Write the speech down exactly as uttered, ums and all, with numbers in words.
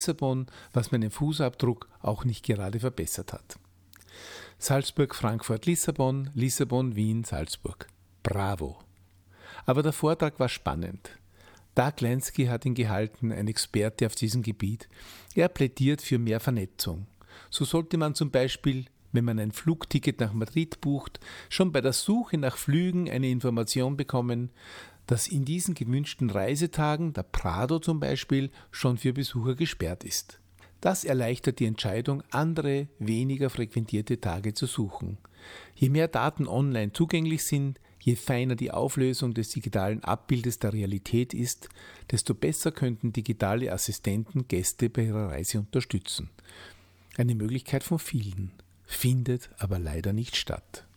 Lissabon, was meinen Fußabdruck auch nicht gerade verbessert hat. Salzburg, Frankfurt, Lissabon, Lissabon, Wien, Salzburg. Bravo! Aber der Vortrag war spannend. Doug Lansky hat ihn gehalten, ein Experte auf diesem Gebiet. Er plädiert für mehr Vernetzung. So sollte man zum Beispiel, wenn man ein Flugticket nach Madrid bucht, schon bei der Suche nach Flügen eine Information bekommen, dass in diesen gewünschten Reisetagen der Prado zum Beispiel schon für Besucher gesperrt ist. Das erleichtert die Entscheidung, andere, weniger frequentierte Tage zu suchen. Je mehr Daten online zugänglich sind, je feiner die Auflösung des digitalen Abbildes der Realität ist, desto besser könnten digitale Assistenten Gäste bei ihrer Reise unterstützen. Eine Möglichkeit von vielen, findet aber leider nicht statt.